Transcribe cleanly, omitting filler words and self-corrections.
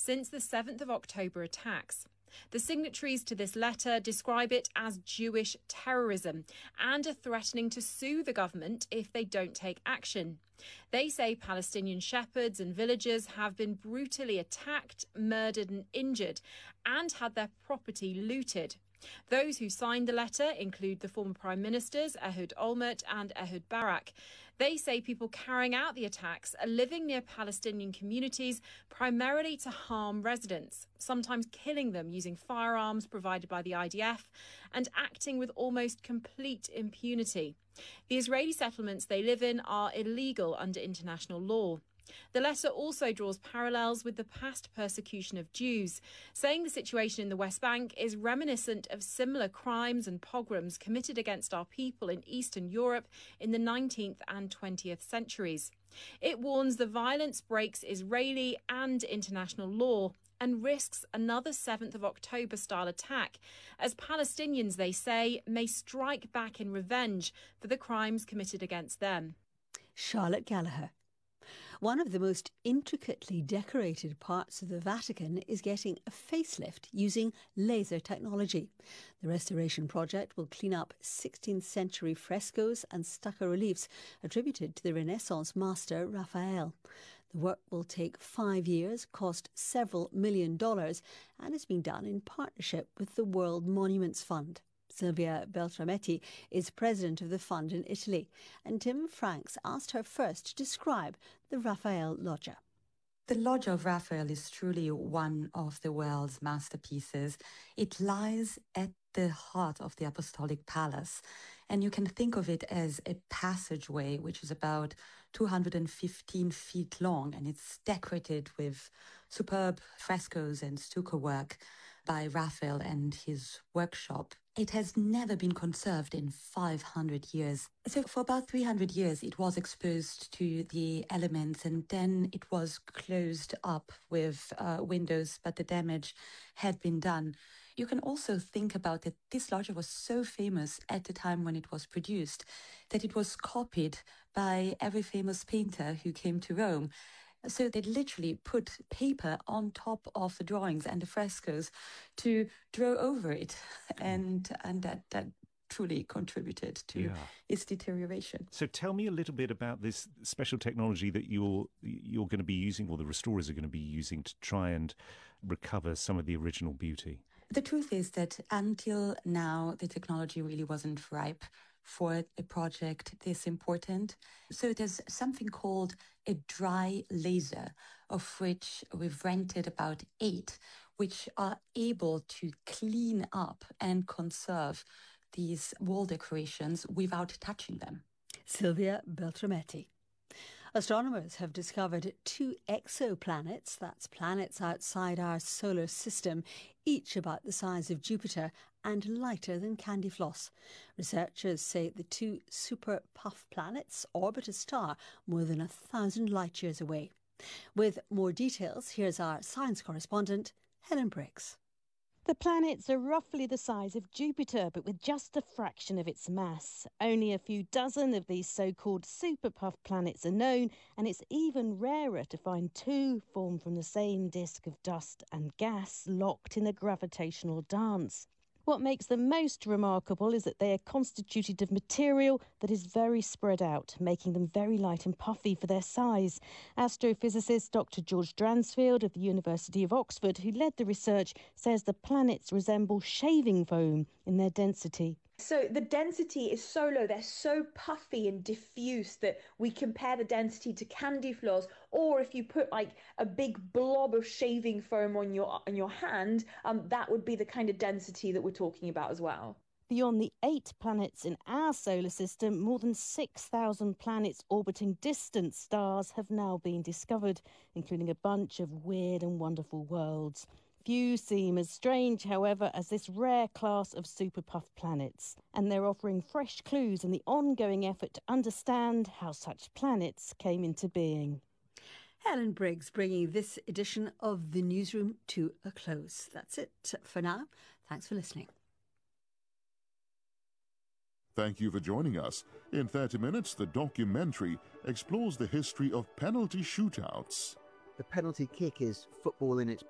since the 7th of October attacks. The signatories to this letter describe it as Jewish terrorism and are threatening to sue the government if they don't take action. They say Palestinian shepherds and villagers have been brutally attacked, murdered and injured and had their property looted. Those who signed the letter include the former Prime Ministers Ehud Olmert and Ehud Barak. They say people carrying out the attacks are living near Palestinian communities primarily to harm residents, sometimes killing them using firearms provided by the IDF and acting with almost complete impunity. The Israeli settlements they live in are illegal under international law. The letter also draws parallels with the past persecution of Jews, saying the situation in the West Bank is reminiscent of similar crimes and pogroms committed against our people in Eastern Europe in the 19th and 20th centuries. It warns the violence breaks Israeli and international law and risks another 7th of October style attack, as Palestinians, they say, may strike back in revenge for the crimes committed against them. Charlotte Gallagher. One of the most intricately decorated parts of the Vatican is getting a facelift using laser technology. The restoration project will clean up 16th century frescoes and stucco reliefs attributed to the Renaissance master Raphael. The work will take 5 years, cost several $1 million and is being done in partnership with the World Monuments Fund. Silvia Beltrametti is president of the fund in Italy, and Tim Franks asked her first to describe the Raphael Loggia. The Loggia of Raphael is truly one of the world's masterpieces. It lies at the heart of the Apostolic Palace, and you can think of it as a passageway which is about 215 feet long, and it's decorated with superb frescoes and stucco work by Raphael and his workshop. It has never been conserved in 500 years. So for about 300 years, it was exposed to the elements, and then it was closed up with windows, but the damage had been done. You can also think about that this loggia was so famous at the time when it was produced that it was copied by every famous painter who came to Rome. So they literally put paper on top of the drawings and the frescoes to draw over it, and that truly contributed to its deterioration. So tell me a little bit about this special technology that you're going to be using, or the restorers are going to be using, to try and recover some of the original beauty. The truth is that until now, the technology really wasn't ripe for a project this important. So there's something called a dry laser, of which we've rented about 8, which are able to clean up and conserve these wall decorations without touching them. Silvia Beltrametti. Astronomers have discovered 2 exoplanets, that's planets outside our solar system, each about the size of Jupiter and lighter than candy floss. Researchers say the 2 super puff planets orbit a star more than 1,000 light years away. With more details, here's our science correspondent, Helen Briggs. The planets are roughly the size of Jupiter, but with just a fraction of its mass. Only a few dozen of these so-called super-puff planets are known, and it's even rarer to find 2 formed from the same disk of dust and gas locked in a gravitational dance. What makes them most remarkable is that they are constituted of material that is very spread out, making them very light and puffy for their size. Astrophysicist Dr. George Dransfield of the University of Oxford, who led the research, says the planets resemble shaving foam in their density. So the density is so low, they're so puffy and diffuse that we compare the density to candy floss, or if you put like a big blob of shaving foam on your hand, that would be the kind of density that we're talking about as well. Beyond the 8 planets in our solar system, more than 6,000 planets orbiting distant stars have now been discovered, including a bunch of weird and wonderful worlds. Few seem as strange, however, as this rare class of super-puff planets, and they're offering fresh clues in the ongoing effort to understand how such planets came into being. Helen Briggs bringing this edition of The Newsroom to a close. That's it for now. Thanks for listening. Thank you for joining us. In 30 minutes, the documentary explores the history of penalty shootouts. The penalty kick is football in its